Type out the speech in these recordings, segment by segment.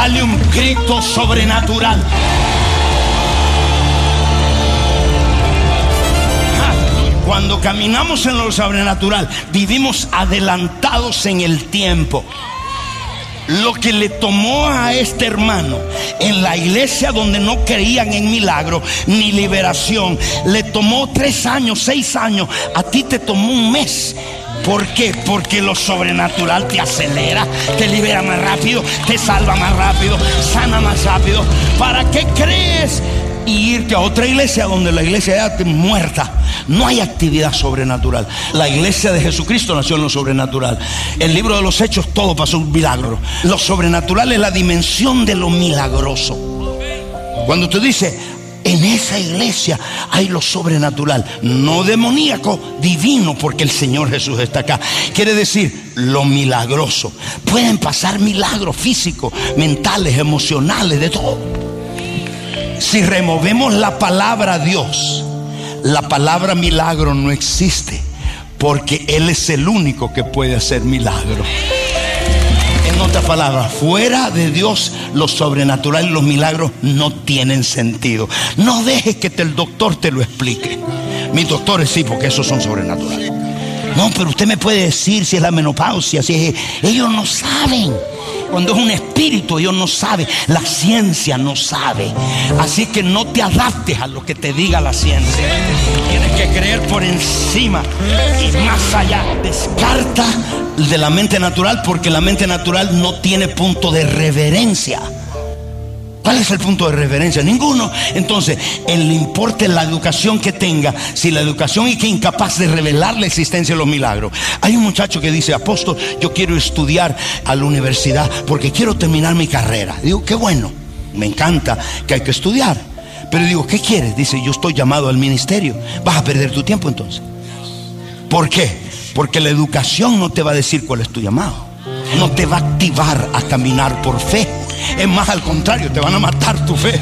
Dale un grito sobrenatural. Cuando caminamos en lo sobrenatural, vivimos adelantados en el tiempo. Lo que le tomó a este hermano en la iglesia donde no creían en milagro ni liberación, le tomó 3 años, 6 años. A ti te tomó un mes. ¿Por qué? Porque lo sobrenatural te acelera, te libera más rápido, te salva más rápido, sana más rápido. ¿Para qué crees? Y irte a otra iglesia donde la iglesia ya está muerta. No hay actividad sobrenatural. La iglesia de Jesucristo nació en lo sobrenatural. El libro de los Hechos todo pasó un milagro. Lo sobrenatural es la dimensión de lo milagroso. Cuando tú dices, en esa iglesia hay lo sobrenatural, no demoníaco, divino, porque el Señor Jesús está acá. Quiere decir lo milagroso. Pueden pasar milagros físicos, mentales, emocionales, de todo. Si removemos la palabra Dios, la palabra milagro no existe, porque Él es el único que puede hacer milagro. En otras palabras, fuera de Dios, lo sobrenatural y los milagros no tienen sentido. No dejes que el doctor te lo explique. Mis doctores sí, porque esos son sobrenaturales. No, pero usted me puede decir si es la menopausia, si es... Ellos no saben. Cuando es un espíritu, ellos no saben. La ciencia no sabe. Así que no te adaptes a lo que te diga la ciencia. Tienes que creer por encima y más allá. Descarta de la mente natural, porque la mente natural no tiene punto de reverencia. ¿Cuál es el punto de reverencia? Ninguno. Entonces, le importa la educación que tenga, si la educación es que es incapaz de revelar la existencia de los milagros. Hay un muchacho que dice, apóstol, yo quiero estudiar a la universidad porque quiero terminar mi carrera. Digo, qué bueno, me encanta que hay que estudiar. Pero digo, ¿qué quieres? Dice, yo estoy llamado al ministerio. Vas a perder tu tiempo entonces. ¿Por qué? Porque la educación no te va a decir cuál es tu llamado. No te va a activar a caminar por fe. Es más, al contrario, te van a matar tu fe.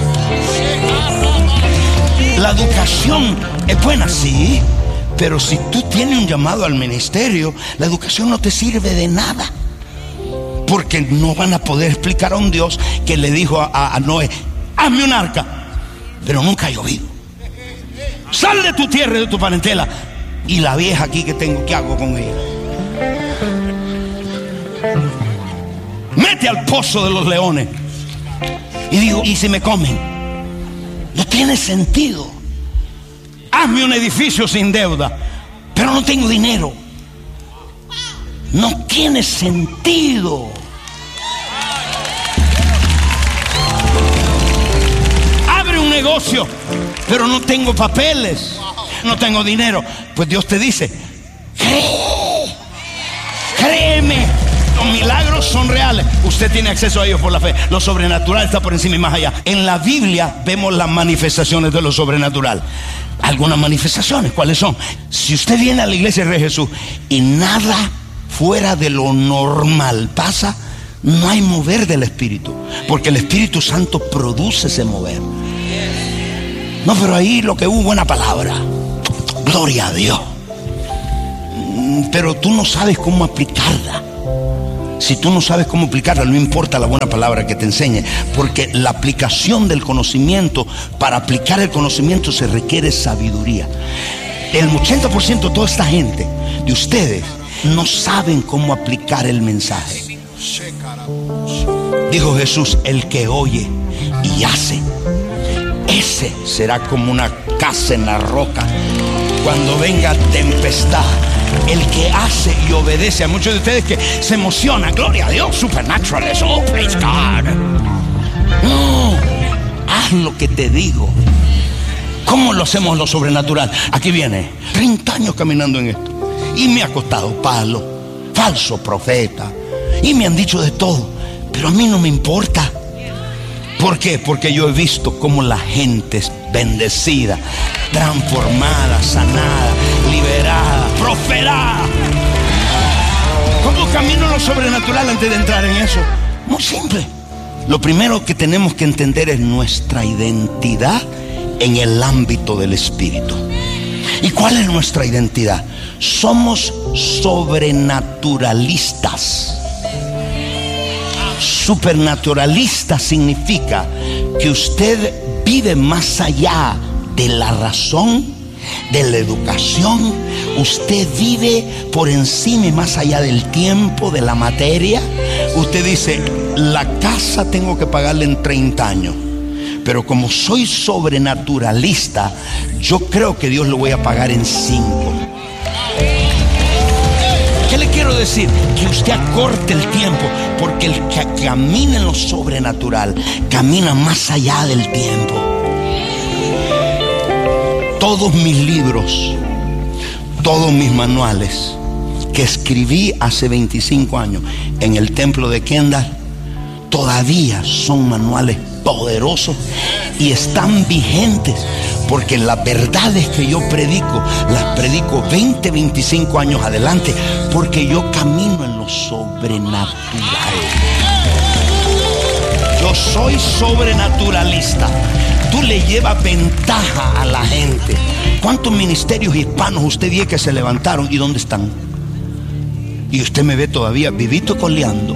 La educación es buena, sí, pero si tú tienes un llamado al ministerio, la educación no te sirve de nada, porque no van a poder explicar a un Dios que le dijo a Noé, hazme un arca, pero nunca ha llovido. Sal de tu tierra y de tu parentela. Y la vieja aquí que tengo, ¿qué hago con ella? Mete al pozo de los leones. Y digo, ¿y si me comen? No tiene sentido. Hazme un edificio sin deuda, pero no tengo dinero. No tiene sentido. Abre un negocio, pero no tengo papeles, no tengo dinero. Pues Dios te dice, créeme. Los milagros son reales. Usted tiene acceso a ellos por la fe. Lo sobrenatural está por encima y más allá. En la Biblia vemos las manifestaciones de lo sobrenatural. Algunas manifestaciones, ¿cuáles son? Si usted viene a la iglesia de Jesús y nada fuera de lo normal pasa, no hay mover del Espíritu, porque el Espíritu Santo produce ese mover. No, pero ahí lo que hubo, buena palabra, gloria a Dios, pero tú no sabes cómo aplicarla. Si tú no sabes cómo aplicarla, no importa la buena palabra que te enseñe, porque la aplicación del conocimiento, para aplicar el conocimiento se requiere sabiduría. El 80% de toda esta gente, de ustedes, no saben cómo aplicar el mensaje. Dijo Jesús, el que oye y hace, ese será como una casa en la roca cuando venga tempestad. El que hace y obedece. A muchos de ustedes que se emocionan, gloria a Dios, supernatural, oh, praise God. No, haz lo que te digo. ¿Cómo lo hacemos lo sobrenatural? Aquí viene, 30 años caminando en esto y me ha costado palo, falso profeta, y me han dicho de todo, pero a mí no me importa. ¿Por qué? Porque yo he visto cómo la gente es bendecida, transformada, sanada, liberada, prosperada. ¿Cómo camino lo sobrenatural antes de entrar en eso? Muy simple. Lo primero que tenemos que entender es nuestra identidad en el ámbito del Espíritu. ¿Y cuál es nuestra identidad? Somos sobrenaturalistas. Supernaturalista significa que usted vive más allá de la razón, de la educación. Usted vive por encima y más allá del tiempo, de la materia. Usted dice, la casa tengo que pagarla en 30 años, pero como soy sobrenaturalista, yo creo que Dios lo voy a pagar en 5. ¿Qué le quiero decir? Que usted acorte el tiempo, porque el que camina en lo sobrenatural camina más allá del tiempo. Todos mis libros, todos mis manuales que escribí hace 25 años en el templo de Kendall, todavía son manuales poderosos y están vigentes, porque las verdades que yo predico, las predico 20, 25 años adelante, porque yo camino en lo sobrenatural. Yo soy sobrenaturalista. Tú le llevas ventaja a la gente. ¿Cuántos ministerios hispanos usted ve que se levantaron y dónde están? Y usted me ve todavía vivito y coleando.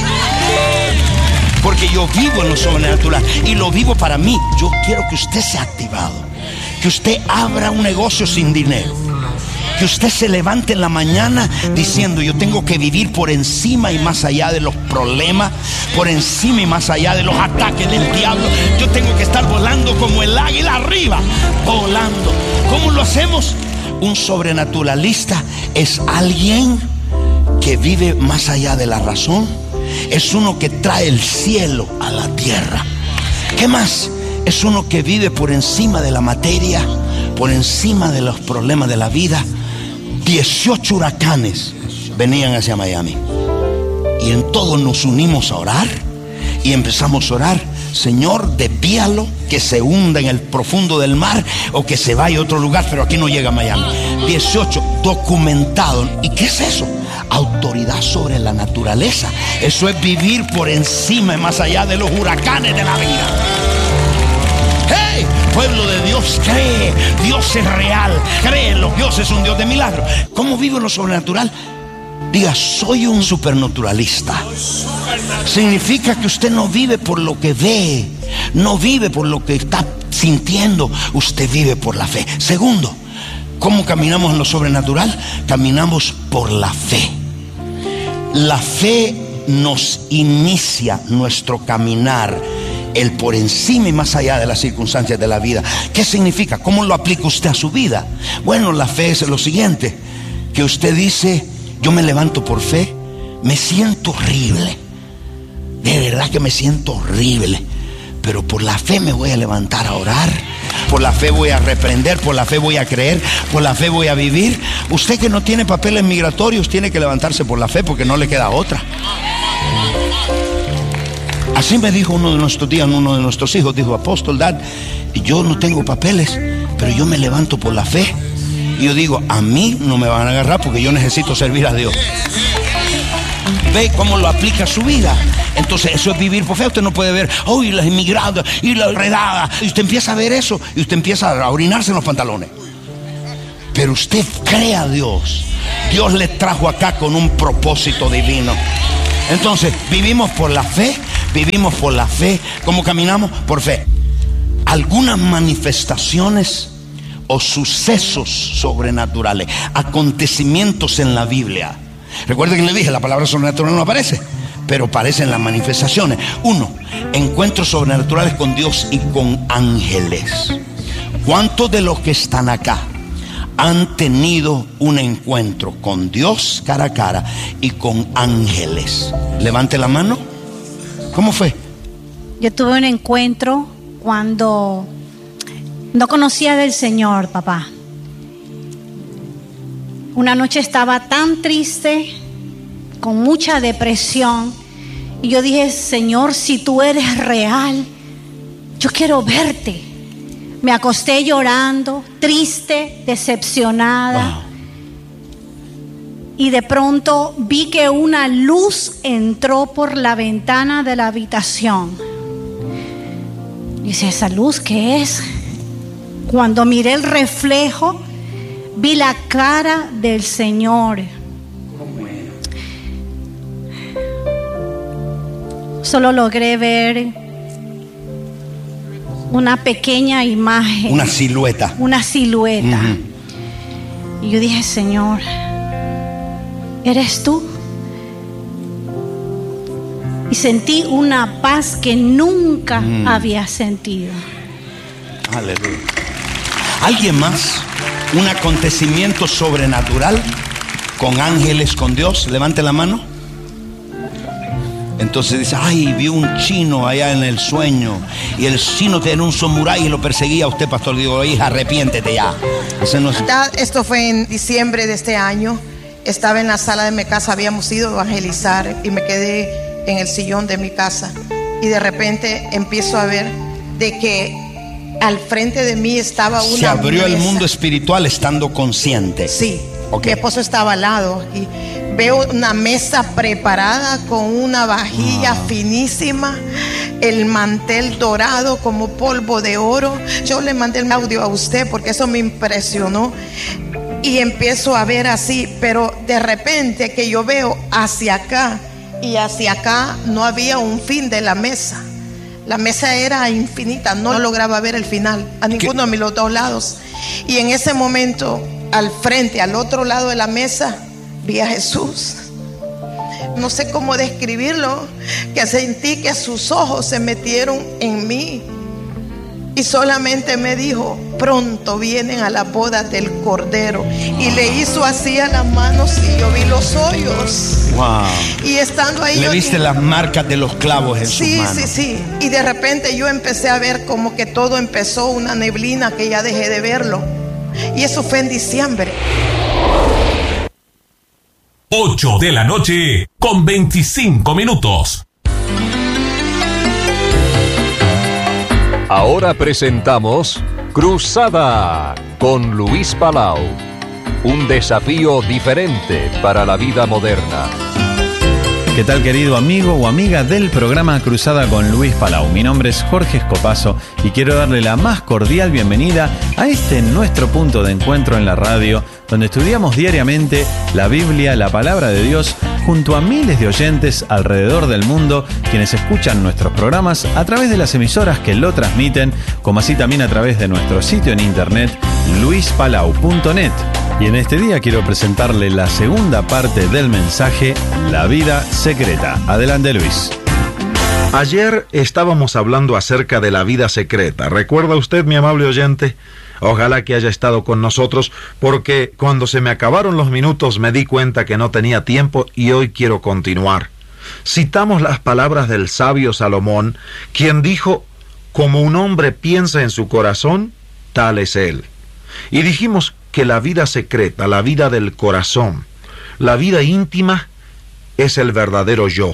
Porque yo vivo en lo sobrenatural y lo vivo para mí. Yo quiero que usted sea activado, que usted abra un negocio sin dinero, que usted se levante en la mañana diciendo, yo tengo que vivir por encima y más allá de los problemas, por encima y más allá de los ataques del diablo. Yo tengo que estar volando como el águila arriba, volando. ¿Cómo lo hacemos? Un sobrenaturalista es alguien que vive más allá de la razón. Es uno que trae el cielo a la tierra. ¿Qué más? Es uno que vive por encima de la materia, por encima de los problemas de la vida. 18 huracanes venían hacia Miami y en todos nos unimos a orar y empezamos a orar. Señor, desvíalo, que se hunda en el profundo del mar o que se vaya a otro lugar, pero aquí no llega a Miami. 18 documentados. ¿Y qué es eso? Autoridad sobre la naturaleza. Eso es vivir por encima y más allá de los huracanes de la vida. ¡Hey! Pueblo de Dios, cree. Dios es real. Créelo. Dios es un Dios de milagros. ¿Cómo vivo en lo sobrenatural? Diga, soy un supernaturalista. Significa que usted no vive por lo que ve, no vive por lo que está sintiendo. Usted vive por la fe. Segundo, ¿cómo caminamos en lo sobrenatural? Caminamos por la fe. La fe nos inicia nuestro caminar, el por encima y más allá de las circunstancias de la vida. ¿Qué significa? ¿Cómo lo aplica usted a su vida? Bueno, la fe es lo siguiente, que usted dice, yo me levanto por fe, me siento horrible, de verdad que me siento horrible, pero por la fe me voy a levantar a orar, por la fe voy a reprender, por la fe voy a creer, por la fe voy a vivir. Usted que no tiene papeles migratorios tiene que levantarse por la fe, porque no le queda otra. Así me dijo uno de nuestros días, uno de nuestros hijos, dijo, Apóstol Dad, yo no tengo papeles, pero yo me levanto por la fe. Y yo digo, a mí no me van a agarrar porque yo necesito servir a Dios. Ve cómo lo aplica a su vida. Entonces eso es vivir por fe. Usted no puede ver, y las inmigradas y la redada. Y usted empieza a ver eso y usted empieza a orinarse en los pantalones. Pero usted cree a Dios. Dios le trajo acá con un propósito divino. Entonces vivimos por la fe. Vivimos por la fe. ¿Cómo caminamos? Por fe. Algunas manifestaciones o sucesos sobrenaturales, acontecimientos en la Biblia. Recuerden que le dije, la palabra sobrenatural no aparece, pero aparecen las manifestaciones. 1, encuentros sobrenaturales con Dios y con ángeles. ¿Cuántos de los que están acá han tenido un encuentro con Dios cara a cara y con ángeles? Levante la mano. ¿Cómo fue? Yo tuve un encuentro cuando no conocía del Señor, papá. Una noche estaba tan triste, con mucha depresión, y yo dije, Señor, si tú eres real, yo quiero verte. Me acosté llorando, triste, decepcionada. Wow. Y de pronto vi que una luz entró por la ventana de la habitación. Y dice, ¿esa luz qué es? Cuando miré el reflejo, vi la cara del Señor. solo logré ver una pequeña imagen. Una silueta. Una silueta. Y yo dije, Señor, ¿eres tú? Y sentí una paz que nunca había sentido. Aleluya. ¿Alguien más? ¿Un acontecimiento sobrenatural con ángeles, con Dios? Levante la mano. Entonces dice, ay, vi un chino allá en el sueño, y el chino tenía un samurái y lo perseguía a usted, pastor. Digo, hija, arrepiéntete ya. Ese no es... Esto fue en diciembre de este año. Estaba en la sala de mi casa, habíamos ido a evangelizar y me quedé en el sillón de mi casa, y de repente empiezo a ver de que al frente de mí estaba una Se abrió mesa. el mundo espiritual estando consciente. Sí, Okay. Mi esposo estaba al lado y veo una mesa preparada con una vajilla finísima, el mantel dorado como polvo de oro. Yo le mandé el audio a usted porque eso me impresionó. Y empiezo a ver así, pero de repente que yo veo hacia acá y hacia acá, no había un fin de la mesa. La mesa era infinita, no lograba ver el final a ninguno de los dos lados. Y en ese momento, al frente, al otro lado de la mesa, vi a Jesús. No sé cómo describirlo, que sentí que sus ojos se metieron en mí. Y solamente me dijo, pronto vienen a la boda del Cordero. Y le hizo así a las manos y yo vi los hoyos. Wow. Y estando ahí, le viste las marcas de los clavos en sus manos. Sí. Y de repente yo empecé a ver como que todo empezó, una neblina que ya dejé de verlo. Y eso fue en diciembre. 8 de la noche con 25 minutos. Ahora presentamos Cruzada con Luis Palau. Un desafío diferente para la vida moderna. ¿Qué tal, querido amigo o amiga del programa Cruzada con Luis Palau? Mi nombre es Jorge Escopazo y quiero darle la más cordial bienvenida a este nuestro punto de encuentro en la radio, donde estudiamos diariamente la Biblia, la palabra de Dios, junto a miles de oyentes alrededor del mundo, quienes escuchan nuestros programas a través de las emisoras que lo transmiten, como así también a través de nuestro sitio en internet, luispalau.net. Y en este día quiero presentarle la segunda parte del mensaje, La vida secreta. Adelante, Luis. Ayer estábamos hablando acerca de la vida secreta. ¿Recuerda usted, mi amable oyente? Ojalá que haya estado con nosotros, porque cuando se me acabaron los minutos me di cuenta que no tenía tiempo y hoy quiero continuar. Citamos las palabras del sabio Salomón, quien dijo, como un hombre piensa en su corazón, tal es él. Y dijimos que la vida secreta, la vida del corazón, la vida íntima, es el verdadero yo.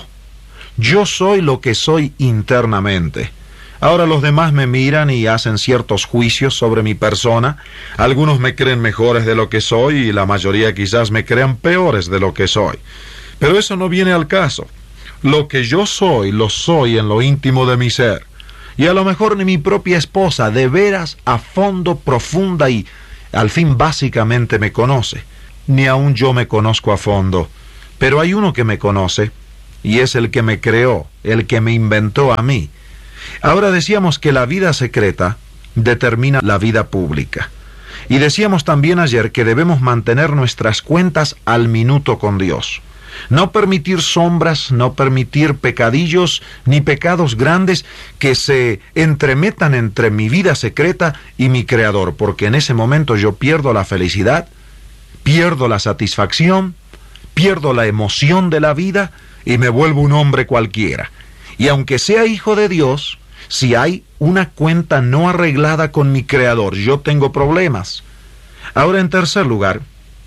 Yo soy lo que soy internamente. Ahora los demás me miran y hacen ciertos juicios sobre mi persona. Algunos me creen mejores de lo que soy y la mayoría quizás me crean peores de lo que soy. Pero eso no viene al caso. Lo que yo soy, lo soy en lo íntimo de mi ser. Y a lo mejor ni mi propia esposa, de veras, a fondo, profunda y al fin básicamente me conoce. Ni aún yo me conozco a fondo. Pero hay uno que me conoce, y es el que me creó, el que me inventó a mí. Ahora decíamos que la vida secreta determina la vida pública. Y decíamos también ayer que debemos mantener nuestras cuentas al minuto con Dios. No permitir sombras, no permitir pecadillos ni pecados grandes que se entremetan entre mi vida secreta y mi Creador, porque en ese momento yo pierdo la felicidad, pierdo la satisfacción, pierdo la emoción de la vida y me vuelvo un hombre cualquiera. Y aunque sea hijo de Dios, si hay una cuenta no arreglada con mi Creador, yo tengo problemas. Ahora, en tercer lugar,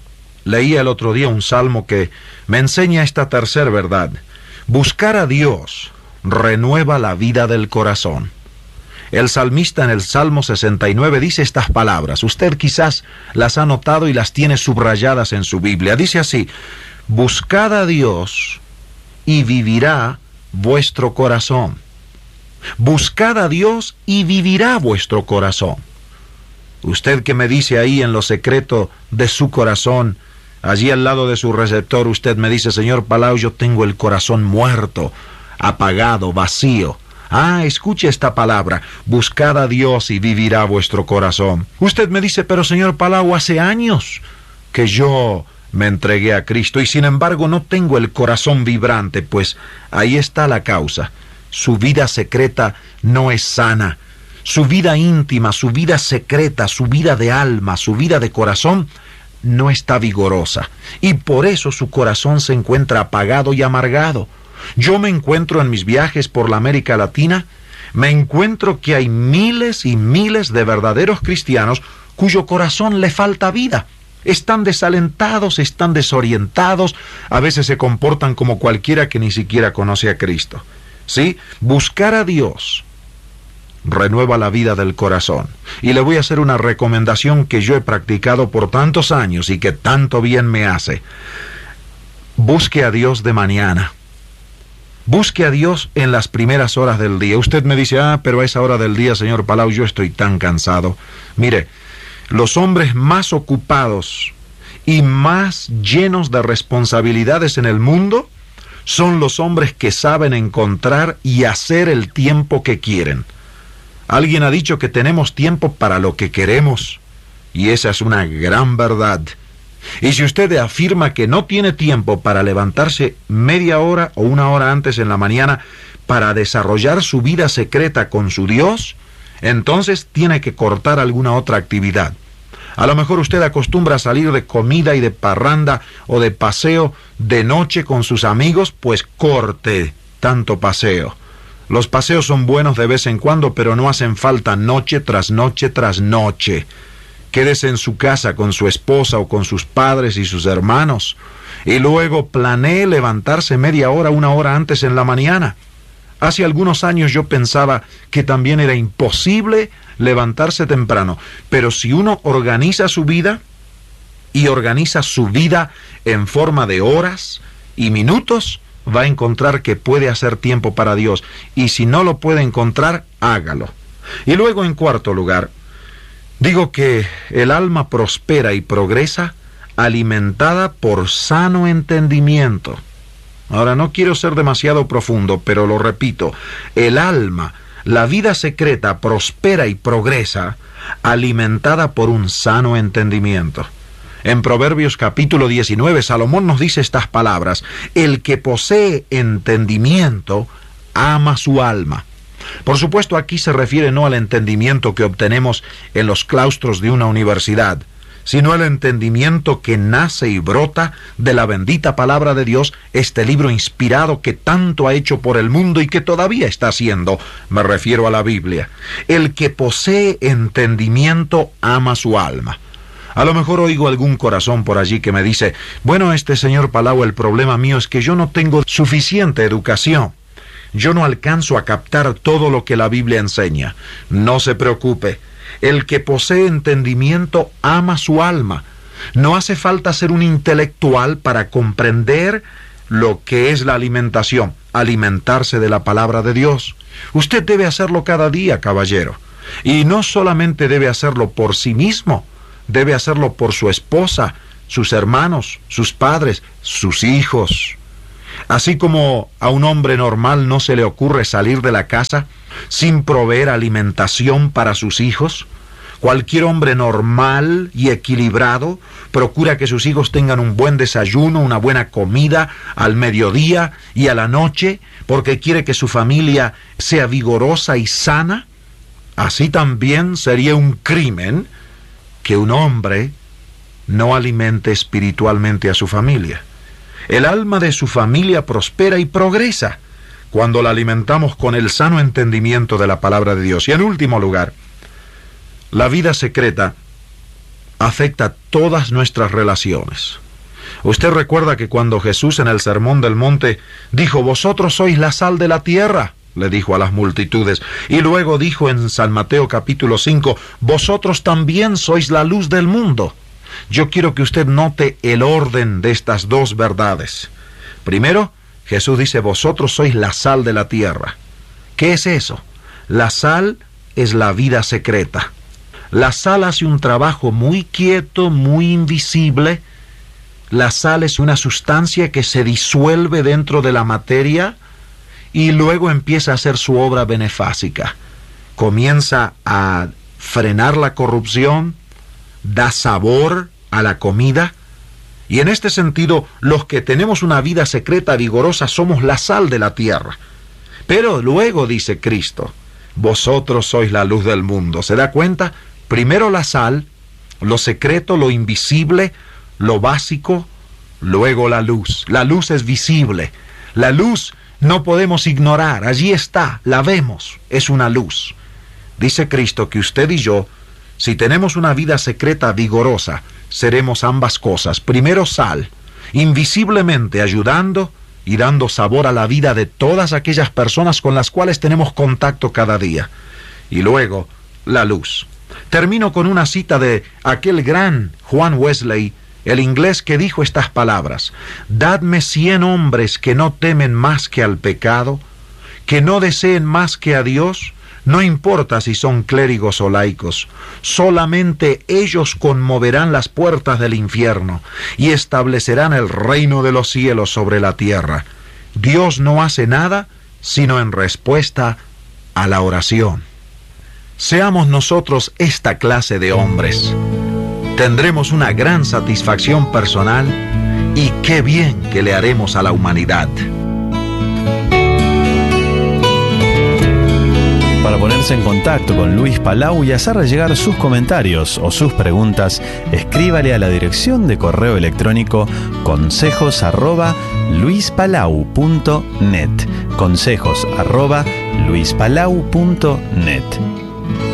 leí el otro día un salmo que me enseña esta tercera verdad. Buscar a Dios renueva la vida del corazón. El salmista en el Salmo 69 dice estas palabras. Usted quizás las ha notado y las tiene subrayadas en su Biblia. Dice así: buscad a Dios y vivirá vuestro corazón. Buscad a Dios y vivirá vuestro corazón. Usted que me dice ahí en lo secreto de su corazón, allí al lado de su receptor, usted me dice: señor Palau, yo tengo el corazón muerto. apagado, vacío. Escuche esta palabra: buscad a Dios y vivirá vuestro corazón. Usted me dice: pero señor Palau, hace años que yo me entregué a Cristo y sin embargo no tengo el corazón vibrante. Pues ahí está la causa. Su vida secreta no es sana. Su vida íntima, su vida secreta, su vida de alma, su vida de corazón no está vigorosa. Y por eso su corazón se encuentra apagado y amargado. Yo me encuentro en mis viajes por la América Latina, me encuentro que hay miles y miles de verdaderos cristianos cuyo corazón le falta vida. Están desalentados, están desorientados, a veces se comportan como cualquiera que ni siquiera conoce a Cristo. ¿Sí? Buscar a Dios renueva la vida del corazón. Y le voy a hacer una recomendación que yo he practicado por tantos años y que tanto bien me hace. Busque a Dios de mañana. Busque a Dios en las primeras horas del día. Usted me dice: pero a esa hora del día, señor Palau, yo estoy tan cansado. Mire, los hombres más ocupados y más llenos de responsabilidades en el mundo son los hombres que saben encontrar y hacer el tiempo que quieren. Alguien ha dicho que tenemos tiempo para lo que queremos, y esa es una gran verdad. Y si usted afirma que no tiene tiempo para levantarse media hora o una hora antes en la mañana para desarrollar su vida secreta con su Dios, entonces tiene que cortar alguna otra actividad. A lo mejor usted acostumbra a salir de comida y de parranda o de paseo de noche con sus amigos, pues corte tanto paseo. Los paseos son buenos de vez en cuando, pero no hacen falta noche tras noche tras noche. Quédese en su casa con su esposa o con sus padres y sus hermanos, y luego planee levantarse media hora, una hora antes en la mañana. Hace algunos años yo pensaba que también era imposible levantarse temprano, pero si uno organiza su vida y organiza su vida en forma de horas y minutos, va a encontrar que puede hacer tiempo para Dios, y si no lo puede encontrar, hágalo. Y luego, en cuarto lugar, digo que el alma prospera y progresa alimentada por sano entendimiento. Ahora, no quiero ser demasiado profundo, pero lo repito: el alma, la vida secreta, prospera y progresa alimentada por un sano entendimiento. En Proverbios capítulo 19, Salomón nos dice estas palabras: el que posee entendimiento ama su alma. Por supuesto, aquí se refiere no al entendimiento que obtenemos en los claustros de una universidad, sino al entendimiento que nace y brota de la bendita palabra de Dios, este libro inspirado que tanto ha hecho por el mundo y que todavía está haciendo. Me refiero a la Biblia. El que posee entendimiento ama su alma. A lo mejor oigo algún corazón por allí que me dice: bueno, señor Palau, el problema mío es que yo no tengo suficiente educación. Yo no alcanzo a captar todo lo que la Biblia enseña. No se preocupe. El que posee entendimiento ama su alma. No hace falta ser un intelectual para comprender lo que es la alimentación, alimentarse de la palabra de Dios. Usted debe hacerlo cada día, caballero. Y no solamente debe hacerlo por sí mismo, debe hacerlo por su esposa, sus hermanos, sus padres, sus hijos. Así como a un hombre normal no se le ocurre salir de la casa sin proveer alimentación para sus hijos, cualquier hombre normal y equilibrado procura que sus hijos tengan un buen desayuno, una buena comida al mediodía y a la noche, porque quiere que su familia sea vigorosa y sana. Así también sería un crimen que un hombre no alimente espiritualmente a su familia. El alma de su familia prospera y progresa cuando la alimentamos con el sano entendimiento de la palabra de Dios. Y en último lugar, la vida secreta afecta todas nuestras relaciones. Usted recuerda que cuando Jesús en el Sermón del Monte dijo: vosotros sois la sal de la tierra, le dijo a las multitudes, y luego dijo en San Mateo capítulo 5: vosotros también sois la luz del mundo. Yo quiero que usted note el orden de estas dos verdades. Primero, Jesús dice: vosotros sois la sal de la tierra. ¿Qué es eso? La sal es la vida secreta. La sal hace un trabajo muy quieto, muy invisible. La sal es una sustancia que se disuelve dentro de la materia y luego empieza a hacer su obra benefácica. Comienza a frenar la corrupción, da sabor a la comida, y en este sentido, los que tenemos una vida secreta vigorosa somos la sal de la tierra. Pero luego dice Cristo, vosotros sois la luz del mundo. ¿Se da cuenta? Primero la sal, lo secreto, lo invisible, lo básico, luego la luz. La luz es visible. La luz no podemos ignorar. Allí está, la vemos. Es una luz. Dice Cristo que usted y yo, si tenemos una vida secreta vigorosa, seremos ambas cosas. Primero sal, invisiblemente ayudando y dando sabor a la vida de todas aquellas personas con las cuales tenemos contacto cada día. Y luego, la luz. Termino con una cita de aquel gran Juan Wesley, el inglés, que dijo estas palabras: dadme 100 hombres que no temen más que al pecado, que no deseen más que a Dios, no importa si son clérigos o laicos, solamente ellos conmoverán las puertas del infierno y establecerán el reino de los cielos sobre la tierra. Dios no hace nada sino en respuesta a la oración. Seamos nosotros esta clase de hombres. Tendremos una gran satisfacción personal y qué bien que le haremos a la humanidad. Para ponerse en contacto con Luis Palau y hacerle llegar sus comentarios o sus preguntas, escríbale a la dirección de correo electrónico consejos@luispalau.net. consejos@luispalau.net.